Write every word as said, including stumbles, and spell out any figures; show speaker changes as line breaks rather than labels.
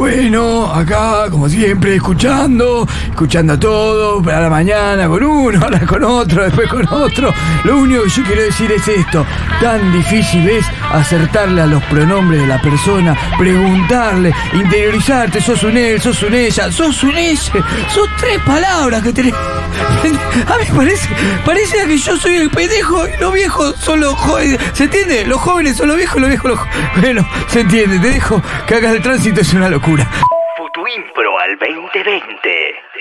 Bueno, acá, como siempre, escuchando, escuchando a todos, a la mañana con uno, ahora con otro, después con otro. Lo único que yo quiero decir es esto: tan difícil es acertarle a los pronombres de la persona, preguntarle, interiorizarte, sos un él, sos un ella, sos un ella, sos tres palabras que tenés. A mí parece, parece que yo soy el pendejo y los viejos son los jóvenes. ¿Se entiende? Los jóvenes son los viejos y los viejos los jóvenes. Bueno, se entiende, te dejo que acá el tránsito es una locura.
Futuimpro al veinte veinte.